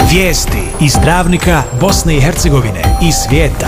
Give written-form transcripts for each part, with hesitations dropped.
Vijesti iz Dravnika, Bosne i Hercegovine i svijeta.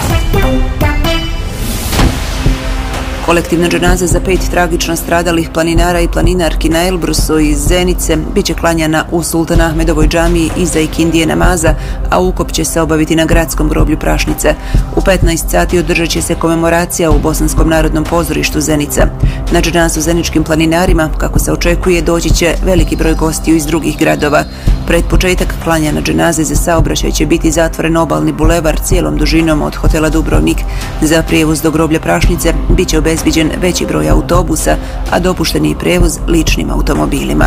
Kolektivna dženaza za 5 tragično stradalih planinara i planinarki na Elbrusu iz Zenice biće klanjana u Sultan Ahmedovoj džamiji iza ikindije namaza, a ukop će se obaviti na gradskom groblju Prašnice. U 15 sati održat će se komemoracija u Bosanskom narodnom pozorištu Zenica. Na dženazu zeničkim planinarima, kako se očekuje, doći će veliki broj gostiju iz drugih gradova. Pred početak klanja na dženaze za saobraćaj će biti zatvoren obalni bulevar cijelom dužinom od hotela Dubrovnik. Za prijevoz do groblja Prašnice bit će obezbiđen veći broj autobusa, a dopušteni je prijevoz ličnim automobilima.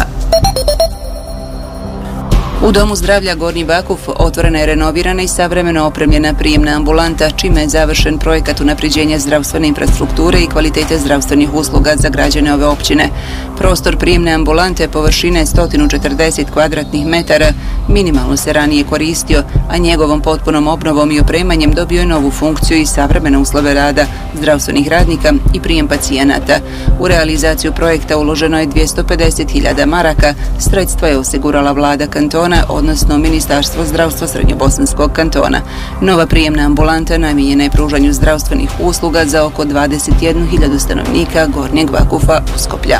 U Domu zdravlja Gornji Vakuf otvorena je renovirana i savremeno opremljena prijemna ambulanta, čime je završen projekat unapređenja zdravstvene infrastrukture i kvalitete zdravstvenih usluga za građane ove općine. Prostor prijemne ambulante površine 140 kvadratnih metara minimalno se ranije koristio, a njegovom potpunom obnovom i opremanjem dobio je novu funkciju i savremene uslove rada zdravstvenih radnika i prijem pacijenata. U realizaciju projekta uloženo je 250.000 maraka, sredstva je osigurala vlada kantona, odnosno Ministarstvo zdravstva Srednjobosanskog kantona. Nova prijemna ambulanta namijenjena je pružanju zdravstvenih usluga za oko 21.000 stanovnika Gornjeg Vakufa Uskoplja.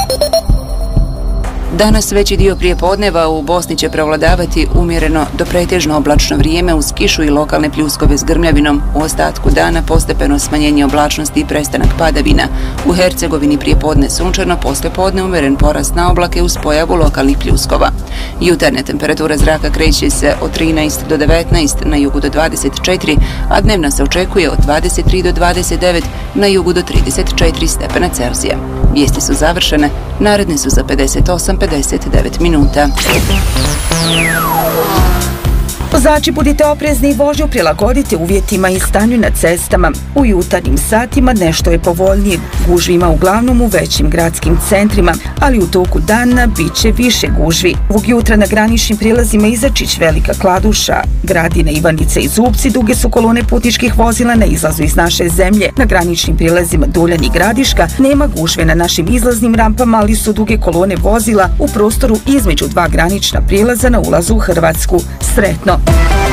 Danas veći dio prijepodneva u Bosni će prevladavati umjereno do pretežno oblačno vrijeme uz kišu i lokalne pljuskove s grmljavinom. U ostatku dana postepeno smanjenje oblačnosti i prestanak padavina. U Hercegovini prijepodne sunčano, poslijepodne umjeren porast na oblake uz pojavu lokalnih pljuskova. Jutarnja temperatura zraka kreće se od 13 do 19, na jugu do 24, a dnevna se očekuje od 23 do 29, na jugu do 34 stepena Celzija. Vijesti su završene, naredne su za 58-59 minuta. Vozači, budite oprezni i vožnju prilagodite uvjetima i stanju na cestama. U jutarnjim satima nešto je povoljnije. Gužvi ima uglavnom u većim gradskim centrima, ali u toku dana bit će više gužvi. Ovog jutra na graničnim prilazima Izačić, Velika Kladuša, Gradina, Ivanica i Zubci duge su kolone putničkih vozila na izlazu iz naše zemlje. Na graničnim prilazima Duljan i Gradiška nema gužve na našim izlaznim rampama, ali su duge kolone vozila u prostoru između dva granična prilaza na ulazu u Hrvatsku. Sretno!